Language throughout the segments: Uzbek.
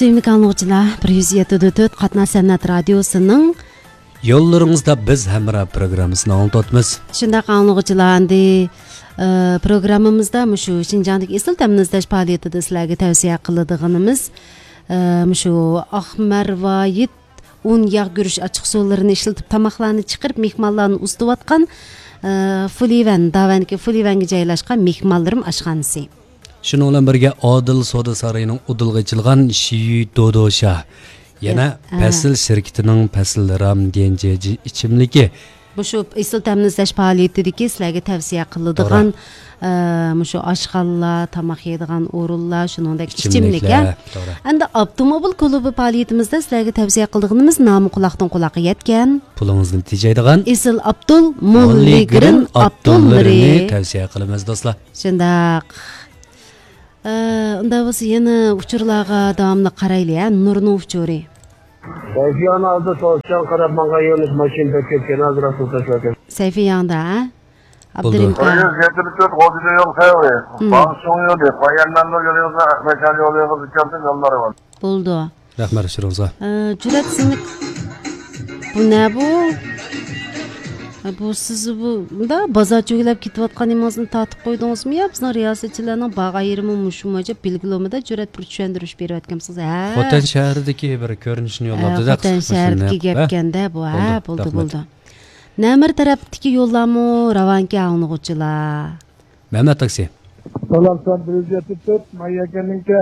Sevimli anlıqçılar, 107.4 Qatna Sənət Radiosunun Yollarınızda biz həmra proqramısını anlatmız. Şundaq anlıqçılar, programımızda şu Şinjandakı isil təminizləş fəaliyyətində sizlərə tövsiyə qıldığımız şu Ahmervayit un yağ görüş açıq sularını işlətib tamaqlarını çıxırıb mehmanlarını ustuvatqan Fuliven, davanki Fulivenge joylashgan mehmonlarim ashxonasi. Şunun bilan birga Odil Soda saroyining udilg'ichilgan Shiyi Dodosha yana Pasil shirkatining Pasilram denjeji ichimligi. Bu shu isil ta'minlash faoliyatidagi sizlarga tavsiya qiladigan shu oshxonalar, tamoq yeydigan o'rinlar, shuningdek ichimliklar. Endi avtomobil klubi faoliyatimizda sizlarga tavsiya qilganimiz nomi quloqdan quloqqa yetgan. Pulingizni tejaydigan Isil Abdul Mulligrin Abdullarini tavsiya qilamiz do'stlar. Shundaq. Unda biz yana uchurlarga davomli qaraylik, Nurning uchuri. Sayfiyan aldı soğuktan Karaman'a yönüş maşin beklerken azra su taşlarken. Sayfiyan'da ha? Abdülhamid. Hayır, getirip kodide yol kayıyor. Bazı soğuyor diye. Bayanlarla geliyorsa mekan yolluyorsa dükkanın yolları var. Buldu. Rahmet şirinizga. Cüret sinik. Bu ne bu? Bu siz bu da bazar çögülep ketiyotgan imozini tatib qo'ydingizmi yo bizning riyosatchilarning bağı ayirimi mushumacha belgilamada jur'at bir tushundirish berayotgansiz ha? Xotan shahridagi bir ko'rinishni yo'llabdi-da. Xotan shahriga gapganda bu ha, bo'ldi. Namir tarafdagi yo'llarmi ravonga alnig'uvchilar. Mehmet taksi. Dolarsan 174 Mayyakaningga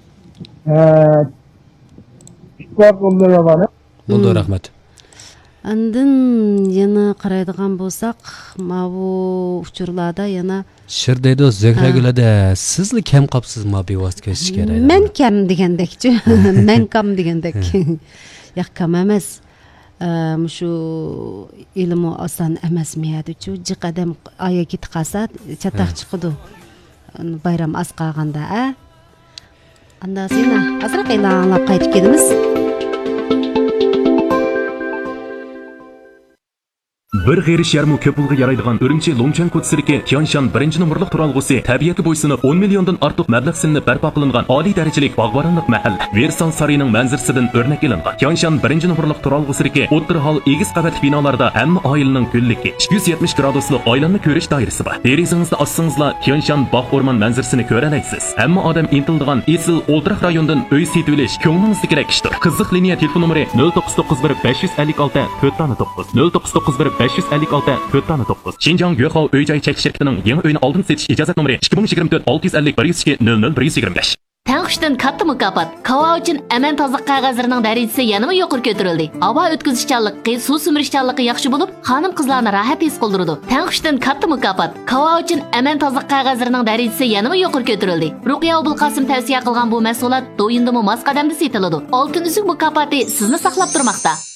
işbak yolları var. Bo'ldi, rahmat. Andın yana qaraydigan bo'lsak, bu uchurlarda yana Shirdaydi Zehra sizli kam qapsiz bevosita kesish kerak. Men kam degandekchi. Men kam degandek. Yo'q, kam emas. Shu ilmi oson emasmi-chu? Jiqadam oya ketib qolsa, chataq chiqadi. Bayram az qolganda, a? Anda seni azroq e'lonlab qaytib kelamiz. Bir g'erish yarmi ko'p pulga yaraydigan Urumchi Longchan ko'tsiriki Tianshan 1-nomerlik turalg'usi tabiatga bo'ysunib 10 milliondan ortiq mablag' silinib barpo qilingan oliy darajalik bog'boronlik mahal Versan sarining manzarasidan o'rnak ilingan. Tianshan 1-nomerlik turalg'usiriki o'tir hol egiz qavatli binolarda hamma oilaning kunligi 270 graduslik oilanni ko'rish doirasi bor. Derizingizda ossingizla Tianshan bog' o'rmon manzarasini ko'ra olasiz. Hamma odam intildigan esil o'ltiraq rayondan uy setib olish ko'nglingizni kerak ishdir. Qiziq liniya telefon nomeri 0991 556 409 0991 556 409. Şinjan Gökhao Öy-joy chekish shirkatining yangi uyni oldin setish ijozat nomeri 2024 650 102 00 125. Tanqishdan katta mukofot. Kava uchun aman toza qog'ozlarining darajasi yanada yuqori ko'tarildi. Havo o'tkazishchanligi, suv simirishchanligi yaxshi bo'lib, xonim-qizlarni rohat his qildirdi. Tanqishdan katta mukofot. Kava uchun aman toza qog'ozlarining darajasi yanada yuqori ko'tarildi. Ruqiya Abulqasim tavsiya qilgan bu mahsulot do'yindimi mos qadamda setiladi. Oltin uzuk mukofoti sizni saqlab turmoqda.